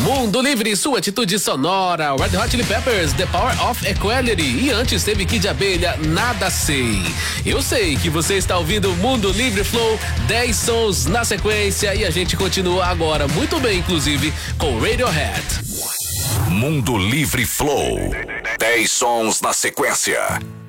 Mundo Livre, sua atitude sonora. Red Hot Chili Peppers, The Power of Equality. E antes teve Kid Abelha, Nada Sei. Eu sei que você está ouvindo Mundo Livre Flow, 10 sons na sequência. E a gente continua agora, muito bem, inclusive, com Radiohead. Mundo Livre Flow, 10 sons na sequência.